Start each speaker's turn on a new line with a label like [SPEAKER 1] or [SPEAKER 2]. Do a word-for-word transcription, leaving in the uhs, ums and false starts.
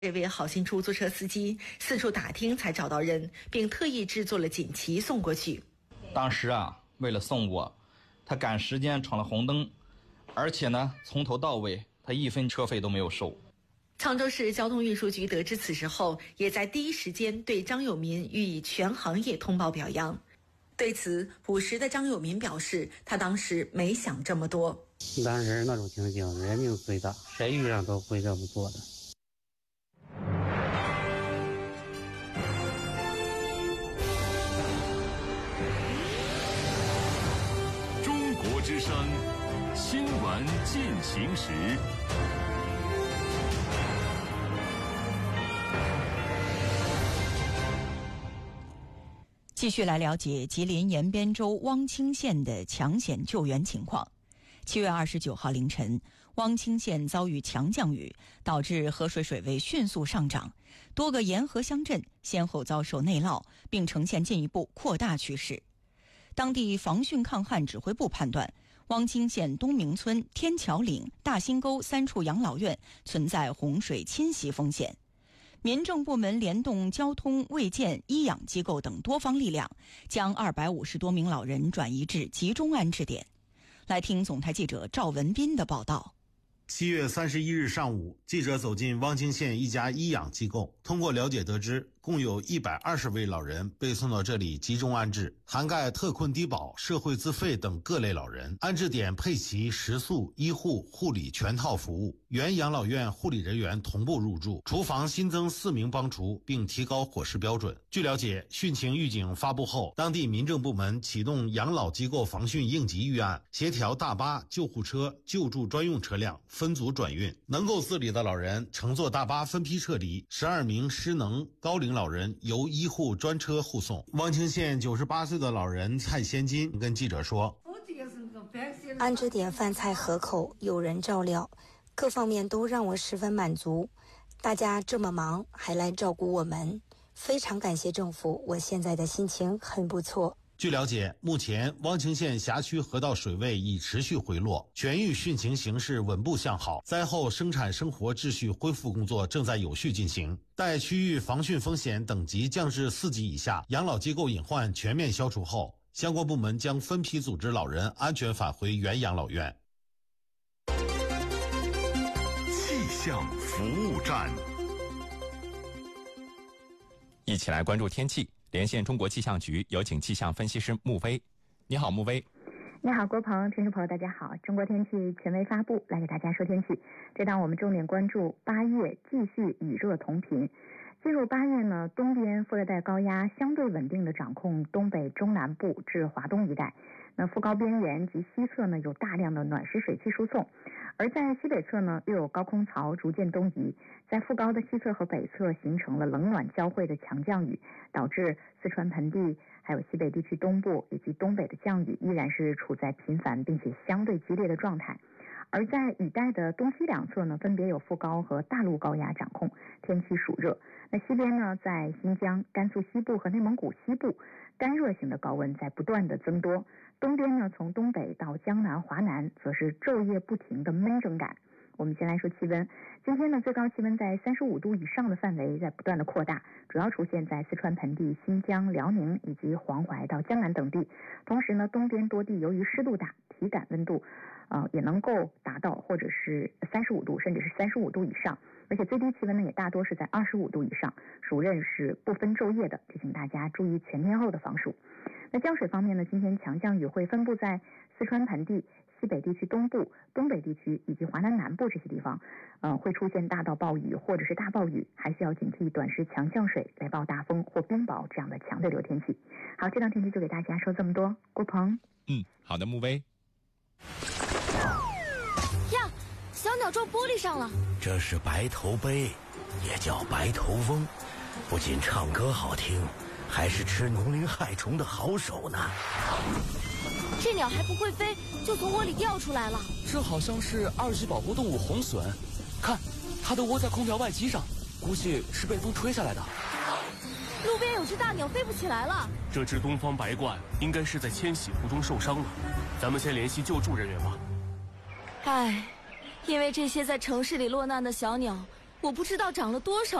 [SPEAKER 1] 这位好心出租车司机四处打听才找到人，并特意制作了锦旗送过去。
[SPEAKER 2] 当时啊，为了送我，他赶时间闯了红灯，而且呢，从头到尾他一分车费都没有收。
[SPEAKER 1] 沧州市交通运输局得知此事后，也在第一时间对张有民予以全行业通报表扬。对此，朴实的张有民表示，他当时没想这么多。
[SPEAKER 3] 当时那种情形，人命最大，谁遇上都会这么做的。
[SPEAKER 4] 中国之声新闻进行时。
[SPEAKER 5] 继续来了解吉林延边州汪清县的抢险救援情况。七月二十九号凌晨，汪清县遭遇强降雨，导致河水水位迅速上涨，多个沿河乡镇先后遭受内涝，并呈现进一步扩大趋势。当地防汛抗旱指挥部判断，汪清县东明村、天桥岭、大新沟三处养老院存在洪水侵袭风险。民政部门联动交通、卫健、医养机构等多方力量，将二百五十多名老人转移至集中安置点。来听总台记者赵文斌的报道。
[SPEAKER 6] 七月三十一日上午，记者走进汪清县一家医养机构，通过了解得知，共有一百二十位老人被送到这里集中安置，涵盖特困低保、社会自费等各类老人。安置点配齐食宿、医护、护理全套服务，原养老院护理人员同步入住，厨房新增四名帮厨，并提高伙食标准。据了解，汛情预警发布后，当地民政部门启动养老机构防汛应急预案，协调大巴、救护车、救助专用车辆分组转运，能够自理的老人乘坐大巴分批撤离，十二名失能高龄老人由医护专车护送。汪清县九十八岁的老人蔡先金跟记者说，
[SPEAKER 7] 安置点饭菜合口，有人照料，各方面都让我十分满足，大家这么忙还来照顾我们，非常感谢政府，我现在的心情很不错。
[SPEAKER 6] 据了解，目前汪清县辖区河道水位已持续回落，全域汛情形势稳步向好，灾后生产生活秩序恢复工作正在有序进行。待区域防汛风险等级降至四级以下，养老机构隐患全面消除后，相关部门将分批组织老人安全返回原养老院。
[SPEAKER 4] 气象服务站，
[SPEAKER 8] 一起来关注天气。连线中国气象局，有请气象分析师穆威。你好，穆威。
[SPEAKER 9] 你好，郭鹏，听众朋友大家好。中国天气权威发布，来给大家说天气。这档我们重点关注八月继续雨热同频。进入八月呢，东边副热带高压相对稳定的掌控东北中南部至华东一带，那副高边缘及西侧呢有大量的暖湿水汽输送，而在西北侧呢又有高空槽逐渐东移，在副高的西侧和北侧形成了冷暖交汇的强降雨，导致四川盆地还有西北地区东部以及东北的降雨依然是处在频繁并且相对激烈的状态。而在雨带的东西两侧呢，分别有副高和大陆高压掌控，天气暑热。那西边呢，在新疆、甘肃西部和内蒙古西部，干热型的高温在不断的增多。东边呢，从东北到江南、华南，则是昼夜不停的闷蒸感。我们先来说气温，今天呢，最高气温在三十五度以上的范围在不断的扩大，主要出现在四川盆地、新疆、辽宁以及黄淮到江南等地。同时呢，东边多地由于湿度大，体感温度呃，也能够达到或者是三十五度，甚至是三十五度以上，而且最低气温呢也大多是在二十五度以上，暑热是不分昼夜的，提醒大家注意全天候的防暑。那降水方面呢，今天强降雨会分布在四川盆地、西北地区东部、东北地区以及华南南部这些地方，呃，会出现大到暴雨或者是大暴雨，还需要警惕短时强降水、雷暴大风或冰雹这样的强对流天气。好，这档天气就给大家说这么多，郭鹏。
[SPEAKER 8] 嗯，好的，穆威。
[SPEAKER 10] 呀，小鸟撞玻璃上了。
[SPEAKER 11] 这是白头鹎，也叫白头翁，不仅唱歌好听，还是吃农林害虫的好手呢。
[SPEAKER 10] 这鸟还不会飞，就从窝里掉出来了。
[SPEAKER 12] 这好像是二级保护动物红隼，看，它都窝在空调外机上，估计是被风吹下来的。
[SPEAKER 10] 路边有只大鸟飞不起来了。
[SPEAKER 13] 这只东方白鹳应该是在迁徙途中受伤了，咱们先联系救助人员吧。
[SPEAKER 10] 唉，因为这些在城市里落难的小鸟， 我不知道长了多少